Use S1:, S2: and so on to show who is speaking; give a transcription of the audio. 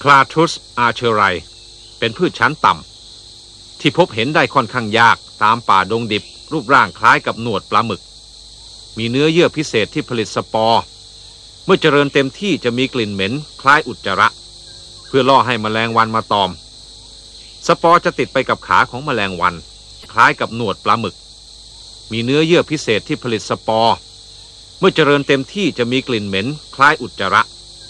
S1: คลาทรุสอาเชอไรเป็นพืชชั้นต่ำที่พบเห็นได้ค่อนข้างยากตามป่าดงดิบรูปร่างคล้ายกับหนวดปลาหมึกมีเนื้อเยื่อพิเศษที่ผลิตสปอร์เมื่อเจริญเต็มที่จะมีกลิ่นเหม็นคล้ายอุจจาระเพื่อล่อให้แมลงวันมาตอมสปอร์จะติดไปกับขาของแมลงวันคล้ายกับหนวดปลาหมึกมีเนื้อเยื่อพิเศษที่ผลิตสปอร์เมื่อเจริญเต็มที่จะมีกลิ่นเหม็นคล้ายอุจจาระ